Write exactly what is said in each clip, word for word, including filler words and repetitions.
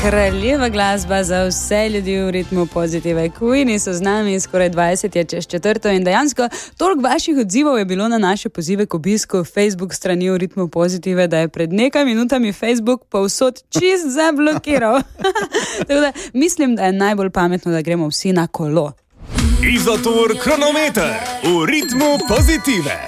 Kraljeva glasba za vse ljudi v ritmu pozitive. Queeni so z nami, skoraj dvajset je čez četrto in dejansko toliko vaših odzivov je bilo na naše pozive k obisku Facebook strani v ritmu pozitive, da je pred nekaj minutami Facebook povsod čist zablokiral. Tako da mislim, da je najbolj pametno, da gremo vsi na kolo. Izotur kronometer v ritmu pozitive.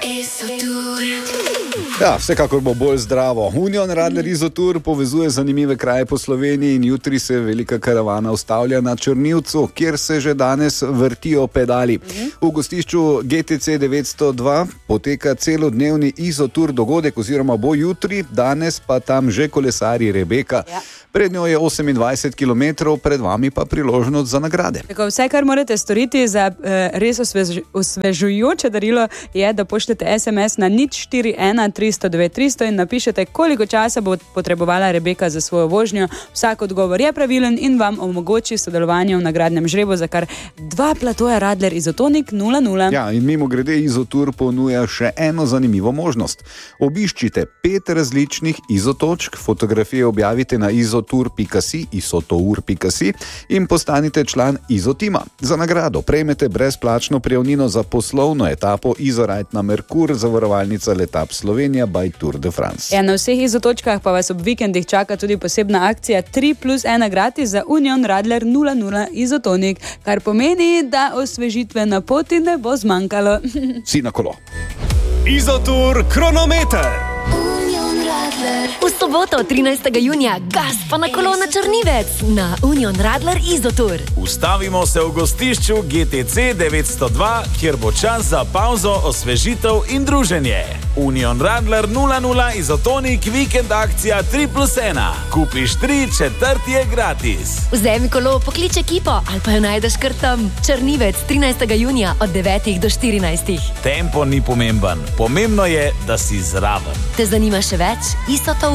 Ja, vsekakor bo bolj zdravo. Union Radler Izotur povezuje zanimive kraje po Sloveniji in jutri se velika karavana ustavlja na Črnivcu, kjer se že danes vrtijo pedali. V gostišču G T C devetsto dva poteka celodnevni Izotur dogodek oziroma bo jutri, danes pa tam že kolesari Rebeka. Ja. Pred njo je osemindvajset kilometrov, pred vami pa priložnost za nagrade. Tako, vse, kar morate storiti za eh, res osvež, osvežujoče darilo, je, da pošljete S M S na nič štiri ena tristo devet tristo in napišete, koliko časa bo potrebovala Rebeka za svojo vožnjo. Vsak odgovor je pravilen in vam omogoči sodelovanje v nagradnem žrebu za kar dva platoja Radler Izotonik nula nula. Ja, in mimo grede Izotur ponuja še eno zanimivo možnost. Obiščite pet različnih izotočk, fotografije objavite na izotur pika si, izotour pika si in postanite član Izotima. Za nagrado prejmete brezplačno prijavnino za poslovno etapo Izorajt na Merkur, zavarovalnica Letap Slovenija by Tour de France. Ja, na vseh izotočkah pa vas ob vikendih čaka tudi posebna akcija tri plus ena gratis za Union Radler nula nula Izotonik, kar pomeni, da osvežitve na poti ne bo zmanjkalo. Si na kolo. Izotur kronometer. V soboto, trinajstega junija, gas pa na kolo na Črnivec na Union Radler Izotur. Ustavimo se v gostišču G T C devetsto dva, kjer bo čas za pauzo, osvežitev in druženje. Union Radler nula nula Izotonik, vikend akcija tri plus ena. Kupiš tri, četrti je gratis. Vzemi kolo, poklič ekipo ali pa jo najdeš kar tam. Črnivec, trinajstega junija od devetih do štirinajstih. Tempo ni pomemben, pomembno je, da si zraven. Te zanima še več? Isto to